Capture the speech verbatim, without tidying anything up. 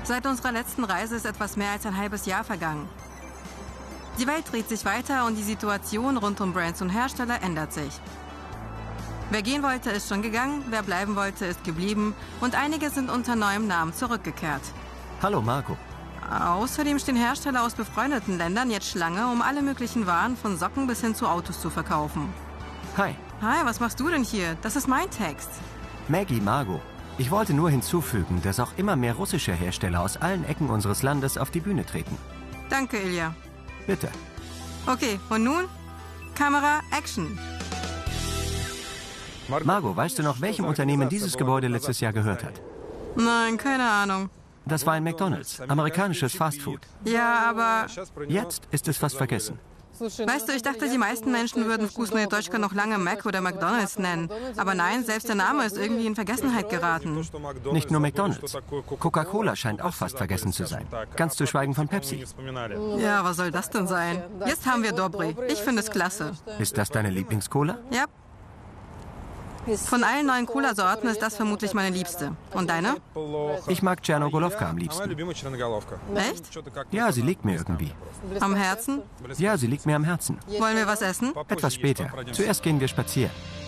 Seit unserer letzten Reise ist etwas mehr als ein halbes Jahr vergangen. Die Welt dreht sich weiter und die Situation rund um Brands und Hersteller ändert sich. Wer gehen wollte, ist schon gegangen, wer bleiben wollte, ist geblieben und einige sind unter neuem Namen zurückgekehrt. Hallo Marco. Außerdem stehen Hersteller aus befreundeten Ländern jetzt Schlange, um alle möglichen Waren von Socken bis hin zu Autos zu verkaufen. Hi. Hi, was machst du denn hier? Das ist mein Text. Maggie, Margot. Ich wollte nur hinzufügen, dass auch immer mehr russische Hersteller aus allen Ecken unseres Landes auf die Bühne treten. Danke, Ilja. Bitte. Okay, und nun? Kamera, Action. Margot, weißt du noch, welchem Unternehmen dieses Gebäude letztes Jahr gehört hat? Nein, keine Ahnung. Das war ein McDonald's, amerikanisches Fastfood. Ja, aber... Jetzt ist es fast vergessen. Weißt du, ich dachte, die meisten Menschen würden Вкусная точка noch lange Mac oder McDonald's nennen. Aber nein, selbst der Name ist irgendwie in Vergessenheit geraten. Nicht nur McDonald's. Coca-Cola scheint auch fast vergessen zu sein. Ganz zu schweigen von Pepsi. Ja, was soll das denn sein? Jetzt haben wir Dobry. Ich finde es klasse. Ist das deine Lieblingscola? Ja. Von allen neuen Cola-Sorten ist das vermutlich meine liebste. Und deine? Ich mag Tschernogolovka am liebsten. Echt? Ja, sie liegt mir irgendwie. Am Herzen? Ja, sie liegt mir am Herzen. Wollen wir was essen? Etwas später. Zuerst gehen wir spazieren.